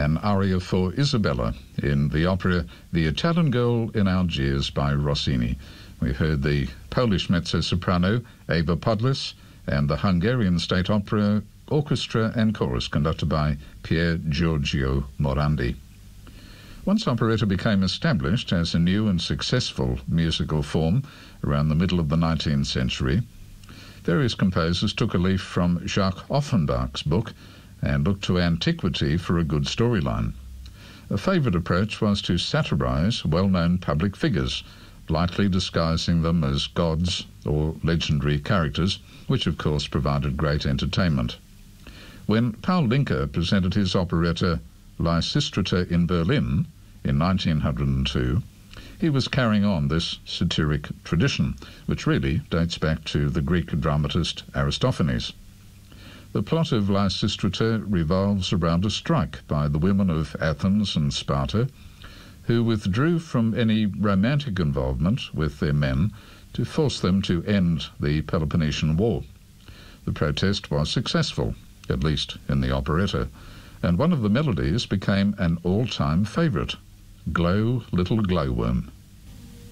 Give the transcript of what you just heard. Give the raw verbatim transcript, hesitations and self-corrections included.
an aria for Isabella in the opera The Italian Girl in Algiers by Rossini. We heard the Polish mezzo-soprano Eva Podles and the Hungarian State Opera Orchestra and Chorus conducted by Pier Giorgio Morandi. Once operetta became established as a new and successful musical form around the middle of the nineteenth century, various composers took a leaf from Jacques Offenbach's book and looked to antiquity for a good storyline. A favourite approach was to satirise well-known public figures, lightly disguising them as gods or legendary characters, which of course provided great entertainment. When Paul Linke presented his operetta Lysistrata in Berlin in nineteen oh two, he was carrying on this satiric tradition, which really dates back to the Greek dramatist Aristophanes. The plot of Lysistrata revolves around a strike by the women of Athens and Sparta, who withdrew from any romantic involvement with their men to force them to end the Peloponnesian War. The protest was successful, at least in the operetta, and one of the melodies became an all-time favourite, Glow, Little Glowworm.